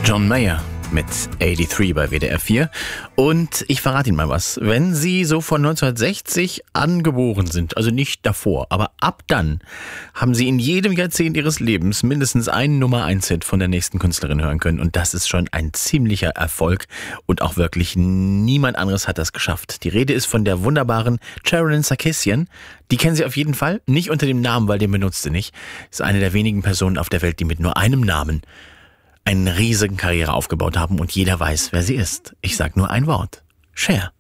John Mayer mit 83 bei WDR 4. Und ich verrate Ihnen mal was. Wenn Sie so von 1960 an geboren sind, also nicht davor, aber ab dann, haben Sie in jedem Jahrzehnt Ihres Lebens mindestens einen Nummer-1-Hit von der nächsten Künstlerin hören können. Und das ist schon ein ziemlicher Erfolg. Und auch wirklich niemand anderes hat das geschafft. Die Rede ist von der wunderbaren Sherilyn Sarkisian. Die kennen Sie auf jeden Fall. Nicht unter dem Namen, weil den benutzt sie nicht. Ist eine der wenigen Personen auf der Welt, die mit nur einem Namen eine riesige Karriere aufgebaut haben und jeder weiß, wer sie ist. Ich sag nur ein Wort. Cher.